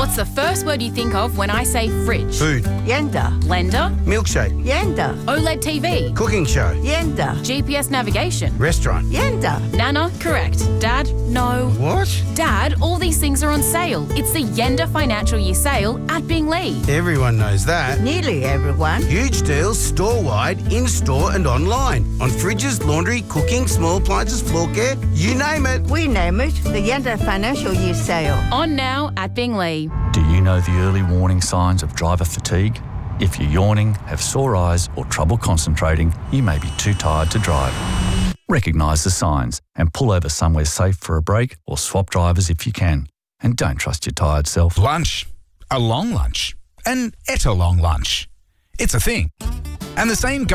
What's the first word you think of when I say fridge? Food. Yenda. Blender? Milkshake. Yenda. OLED TV? Cooking show. Yenda. GPS navigation? Restaurant. Yenda. Nana? Correct. Dad? No. What? Dad, all these things are on sale. It's the Yenda Financial Year sale at Binglee. Everyone knows that. Nearly everyone. Huge deals store-wide, in-store and online. On fridges, laundry, cooking, small appliances, floor care, you name it. We name it the Yenda Financial Year Sale. On now at Binglee. Do you know the early warning signs of driver fatigue? If you're yawning, have sore eyes or trouble concentrating, you may be too tired to drive. Recognise the signs and pull over somewhere safe for a break or swap drivers if you can. And don't trust your tired self. Lunch. A long lunch. An et-a-long lunch. It's a thing. And the same